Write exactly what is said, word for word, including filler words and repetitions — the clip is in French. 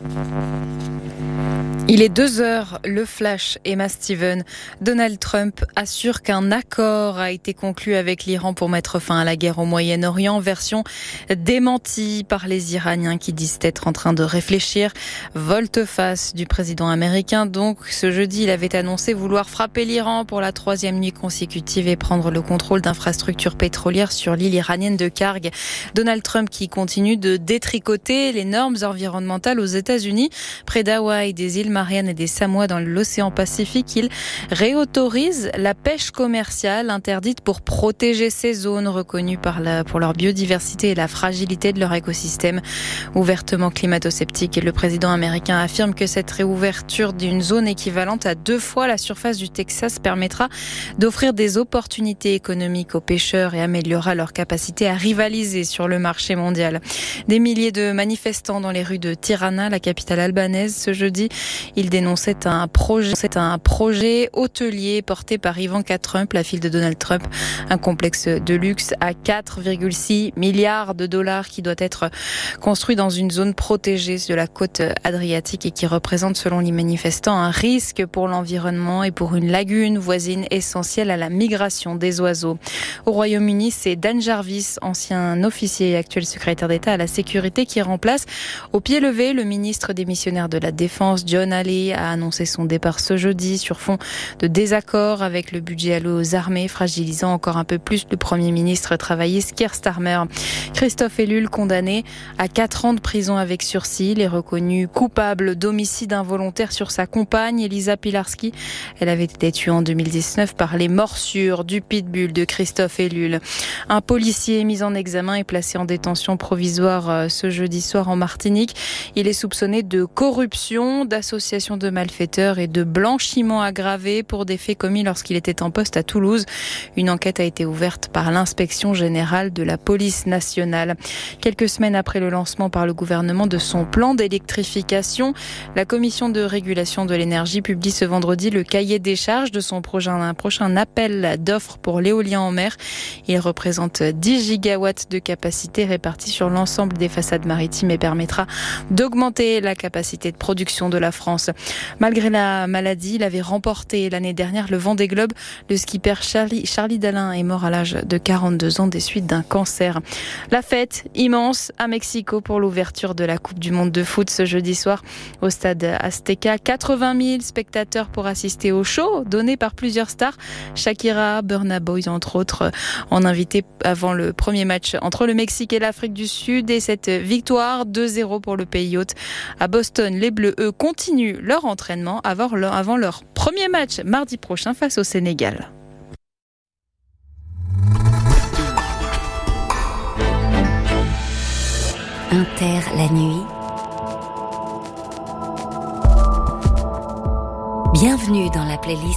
Il est deux heures, le flash, Emma Steven. Donald Trump assure qu'un accord a été conclu avec l'Iran pour mettre fin à la guerre au Moyen-Orient. Version démentie par les Iraniens qui disent être en train de réfléchir. Volte-face du président américain. Donc, ce jeudi, il avait annoncé vouloir frapper l'Iran pour la troisième nuit consécutive et prendre le contrôle d'infrastructures pétrolières sur l'île iranienne de Karg. Donald Trump qui continue de détricoter les normes environnementales aux États-Unis. Près d'Hawaï, des îles Marianne et des Samoa dans l'océan Pacifique, il réautorise la pêche commerciale interdite pour protéger ces zones reconnues par la, pour leur biodiversité et la fragilité de leur écosystème. Ouvertement climato-sceptique, le président américain affirme que cette réouverture d'une zone équivalente à deux fois la surface du Texas permettra d'offrir des opportunités économiques aux pêcheurs et améliorera leur capacité à rivaliser sur le marché mondial. Des milliers de manifestants dans les rues de Tirana, la capitale albanaise, ce jeudi. Il dénonçait un projet, c'est un projet hôtelier porté par Ivanka Trump, la fille de Donald Trump, un complexe de luxe à quatre virgule six milliards de dollars qui doit être construit dans une zone protégée de la côte adriatique et qui représente, selon les manifestants, un risque pour l'environnement et pour une lagune voisine essentielle à la migration des oiseaux. Au Royaume-Uni, c'est Dan Jarvis, ancien officier et actuel secrétaire d'État à la sécurité, qui remplace au pied levé le ministre démissionnaire de la Défense, John Alley, a annoncé son départ ce jeudi sur fond de désaccord avec le budget alloué aux armées, fragilisant encore un peu plus le Premier ministre travailliste Keir Starmer. Christophe Ellul, condamné à quatre ans de prison avec sursis, il est reconnu coupable d'homicide involontaire sur sa compagne, Elisa Pilarski. Elle avait été tuée en deux mille dix-neuf par les morsures du pitbull de Christophe Ellul. Un policier mis en examen est placé en détention provisoire ce jeudi soir en Martinique. Il est soupçonné de corruption, d'association de malfaiteurs et de blanchiment aggravé pour des faits commis lorsqu'il était en poste à Toulouse. Une enquête a été ouverte par l'inspection générale de la police nationale. Quelques semaines après le lancement par le gouvernement de son plan d'électrification, la commission de régulation de l'énergie publie ce vendredi le cahier des charges de son prochain, un prochain appel d'offres pour l'éolien en mer. Il représente dix gigawatts de capacité répartis sur l'ensemble des façades maritimes et permettra d'augmenter la capacité de production de la France. Malgré la maladie, il avait remporté l'année dernière le Vendée Globe. Le skipper Charlie, Charlie Dalin est mort à l'âge de quarante-deux ans des suites d'un cancer. La fête immense à Mexico pour l'ouverture de la Coupe du Monde de foot ce jeudi soir au stade Azteca. quatre-vingt mille spectateurs pour assister au show donné par plusieurs stars. Shakira, Burna Boy entre autres, en invité avant le premier match entre le Mexique et l'Afrique du Sud. Et cette victoire deux zéro pour le pays hôte. À Boston, les Bleus, eux, continuent leur entraînement avant leur, avant leur premier match mardi prochain face au Sénégal. Inter la nuit. Bienvenue dans la playlist